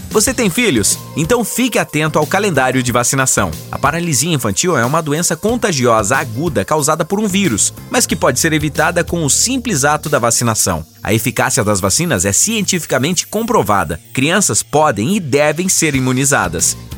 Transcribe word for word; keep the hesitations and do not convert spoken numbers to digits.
Você tem filhos? Então fique atento ao calendário de vacinação. A paralisia infantil é uma doença contagiosa aguda causada por um vírus, mas que pode ser evitada com o simples ato da vacinação. A eficácia das vacinas é cientificamente comprovada. Crianças podem e devem ser imunizadas.